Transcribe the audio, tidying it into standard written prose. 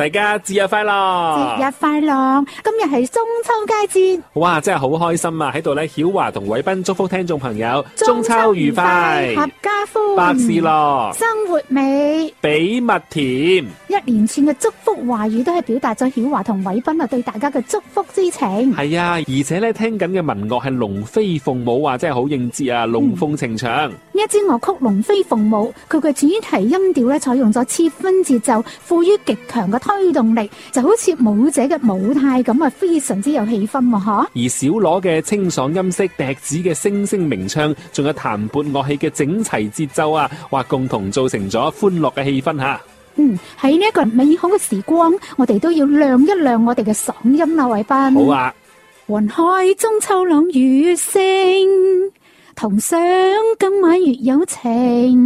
大家節日快樂！ 節日快樂！今日係中秋佳節， 哇，真係好開心啊！喺度咧，曉華同偉斌祝福聽眾朋友中秋愉快， 合家歡， 百事樂， 生活美， 比蜜甜。 一連串嘅祝福話語都係表達咗曉華同偉斌對大家嘅祝福之情。 係啊，而且咧聽緊嘅民樂係龍飛鳳舞啊，真係好應節啊，龍鳳呈祥。 呢一支樂曲龍飛鳳舞，佢嘅主題音調咧採用咗切分節奏，賦予極強嘅推動力，就好似舞者嘅舞態咁啊，非常之有氣氛啊！ 而小鑼嘅清爽音色，笛子嘅聲聲鳴唱，仲有彈撥樂器嘅整齊節奏啊，哇，共同造成咗歡樂嘅氣氛吓。 喺呢一個美好嘅時光，我哋都要亮一亮我哋嘅嗓音啦，偉斌。 好啊！ 雲海中秋朗月聲，同賞今晚月有情。